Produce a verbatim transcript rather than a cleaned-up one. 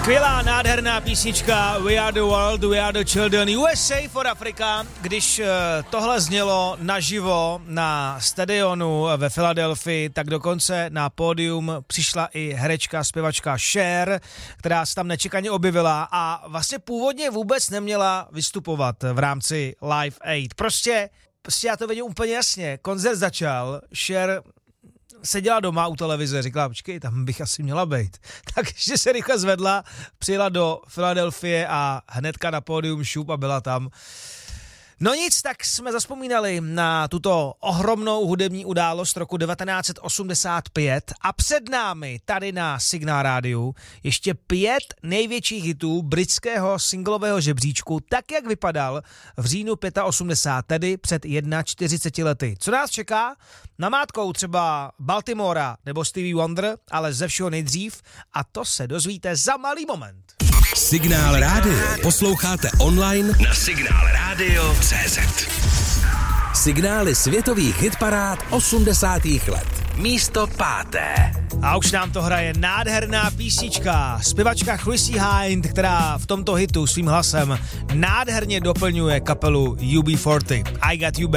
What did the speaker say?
Skvělá, nádherná písnička We are the world, we are the children, U S A for Africa. Když tohle znělo naživo na stadionu ve Filadelfii, tak dokonce na pódium přišla i herečka, zpěvačka Cher, která se tam nečekaně objevila a vlastně původně vůbec neměla vystupovat v rámci Live Aid. Prostě, prostě já to vidím úplně jasně. Koncert začal, Cher seděla doma u televize, říkala, počkej, tam bych asi měla být. Takže se rychle zvedla, přijela do Filadelfie a hnedka na pódium šup a byla tam. No nic, tak jsme zazpomínali na tuto ohromnou hudební událost roku devatenáct set osmdesát pět a před námi tady na Signál Rádiu ještě pět největších hitů britského singlového žebříčku, tak jak vypadal v říjnu osmdesát pět, tedy před čtyřiceti jedna lety. Co nás čeká? Namátkou třeba Baltimora nebo Stevie Wonder, ale ze všeho nejdřív a to se dozvíte za malý moment. Signál Rádio posloucháte online na signál radio tečka cé zet. Signály světových hitparád osmdesátých let. Místo páté. A už nám to hraje nádherná písnička. Zpěvačka Chrissie Hynde, která v tomto hitu svým hlasem nádherně doplňuje kapelu U B čtyřicet. I Got You Back.